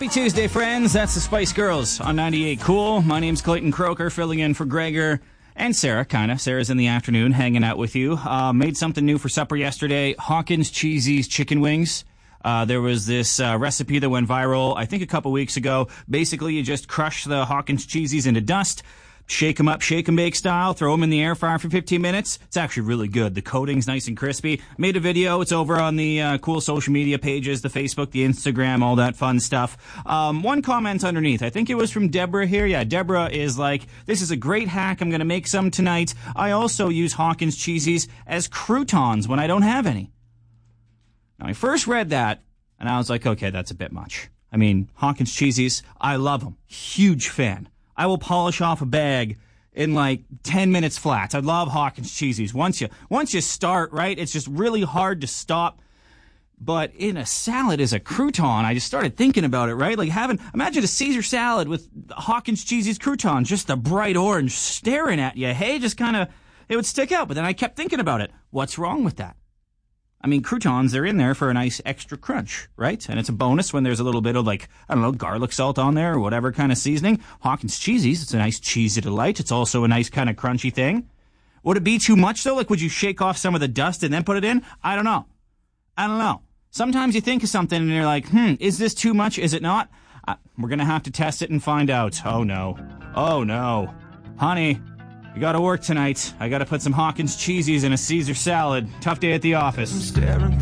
Happy Tuesday, friends. That's the Spice Girls on 98 Cool. My name's Clayton Croker, filling in for Gregor and Sarah, kind of. Sarah's in the afternoon, hanging out with you. Made something new for supper yesterday. Hawkins Cheesy's chicken wings. There was this recipe that went viral, I think a couple weeks ago. Basically, you just crush the Hawkins Cheesies into dust, shake them up, shake and bake style, throw them in the air fryer for 15 minutes. It's actually really good. The coating's nice and crispy. Made a video. It's over on the cool social media pages, the Facebook, the Instagram, all that fun stuff. One comment underneath. I think it was from Deborah here. Yeah, Deborah is like, this is a great hack. I'm going to make some tonight. I also use Hawkins Cheesies as croutons when I don't have any. Now, I first read that, and I was like, okay, that's a bit much. I mean, Hawkins Cheesies, I love them. Huge fan. I will polish off a bag in like 10 minutes flat. I love Hawkins Cheesies. Once you start, right, it's just really hard to stop. But in a salad as a crouton, I just started thinking about it, right? Like imagine a Caesar salad with Hawkins Cheesies croutons, just the bright orange staring at you. Hey, just kind of, it would stick out. But then I kept thinking about it. What's wrong with that? I mean, croutons, they're in there for a nice extra crunch, right? And it's a bonus when there's a little bit of, like, I don't know, garlic salt on there or whatever kind of seasoning. Hawkins Cheesies, it's a nice cheesy delight. It's also a nice kind of crunchy thing. Would it be too much, though? Like, would you shake off some of the dust and then put it in? I don't know. Sometimes you think of something and you're like, is this too much? Is it not? We're going to have to test it and find out. Oh, no. Honey, you got to work tonight. I got to put some Hawkins Cheesies in a Caesar salad. Tough day at the office.